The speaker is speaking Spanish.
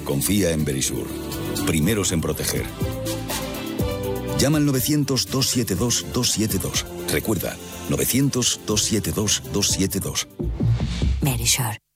Confía en Verisur. Primeros en proteger. Llama al 900-272-272. Recuerda, 900-272-272. Verisur.